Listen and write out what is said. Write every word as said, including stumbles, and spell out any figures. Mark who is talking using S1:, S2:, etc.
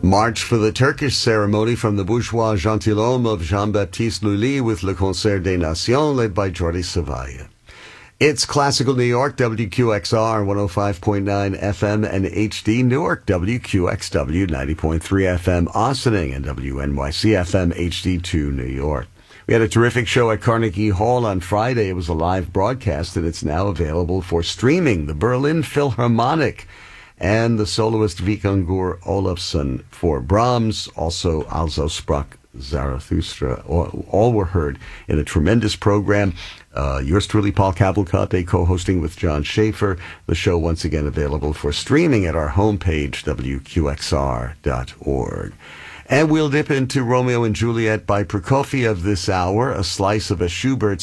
S1: March for the Turkish ceremony from the Bourgeois Gentilhomme of Jean-Baptiste Lully with Le Concert des Nations led by Jordi Savaya. It's Classical New York, W Q X R, one oh five point nine F M and H D Newark, W Q X W, ninety point three F M Ossining, and W N Y C F M H D two New York. We had a terrific show at Carnegie Hall on Friday. It was a live broadcast, and it's now available for streaming. The Berlin Philharmonic and the soloist Vikingur Olafsson for Brahms, also Also sprach Zarathustra. All, all were heard in a tremendous program. Uh, yours truly, Paul Cavalcante, co-hosting with John Schaefer. The show once again available for streaming at our homepage, W Q X R dot org. And we'll dip into Romeo and Juliet by Prokofiev this hour, a slice of a Schubert